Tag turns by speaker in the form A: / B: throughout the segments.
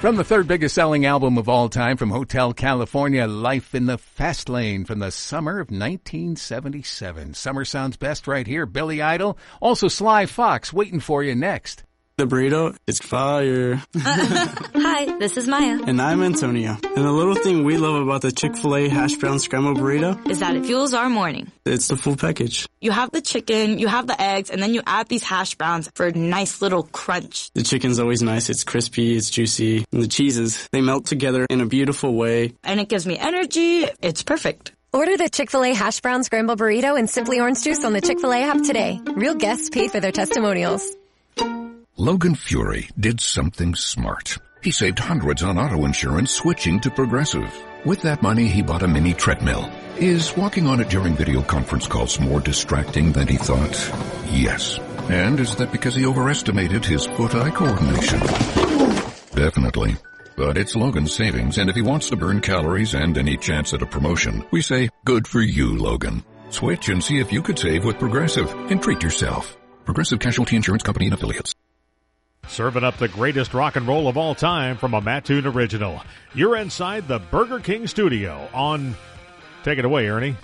A: From the third biggest selling album of all time, from Hotel California, Life in the Fast Lane, from the summer of 1977. Summer sounds best right here. Billy Idol, also Sly Fox, waiting for you next.
B: The burrito is fire.
C: Hi, this is Maya.
B: And I'm Antonio. And the little thing we love about the Chick-fil-A hash brown scrambled burrito
C: is that it fuels our morning.
B: It's the full package.
C: You have the chicken, you have the eggs, and then you add these hash browns for a nice little crunch.
B: The chicken's always nice. It's crispy, it's juicy. And the cheeses, they melt together in a beautiful way.
C: And it gives me energy. It's perfect.
D: Order the Chick-fil-A hash brown scrambled burrito and Simply Orange Juice on the Chick-fil-A app today. Real guests pay for their testimonials.
E: Logan Fury did something smart. He saved hundreds on auto insurance switching to Progressive. With that money, he bought a mini treadmill. Is walking on it during video conference calls more distracting than he thought? Yes. And is that because he overestimated his foot-eye coordination? Definitely. But it's Logan's savings, and if he wants to burn calories and any chance at a promotion, we say, good for you, Logan. Switch and see if you could save with Progressive and treat yourself. Progressive Casualty Insurance Company and Affiliates.
F: Serving up the greatest rock and roll of all time from a Mattoon original. You're inside the Burger King studio on... Take it away, Ernie.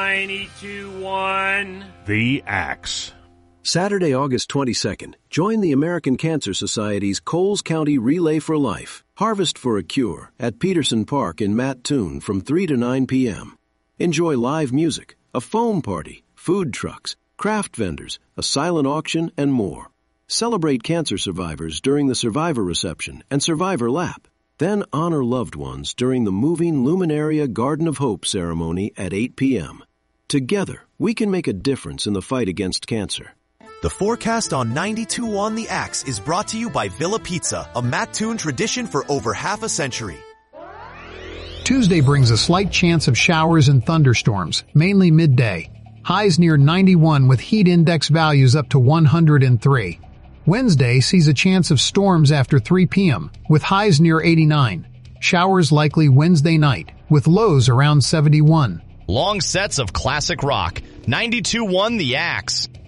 G: 92.1
F: The Axe.
H: Saturday, August 22nd, join the American Cancer Society's Coles County Relay for Life. Harvest for a Cure at Peterson Park in Mattoon from 3 to 9 p.m. Enjoy live music, a foam party, food trucks, craft vendors, a silent auction, and more. Celebrate cancer survivors during the Survivor Reception and Survivor Lap. Then honor loved ones during the moving Luminaria Garden of Hope ceremony at 8 p.m. Together, we can make a difference in the fight against cancer.
I: The forecast on 92.1 The Axe is brought to you by Villa Pizza, a Mattoon tradition for over half a century.
J: Tuesday brings a slight chance of showers and thunderstorms, mainly midday. Highs near 91 with heat index values up to 103. Wednesday sees a chance of storms after 3 p.m., with highs near 89. Showers likely Wednesday night, with lows around 71.
K: Long sets of classic rock. 92.1 The Axe.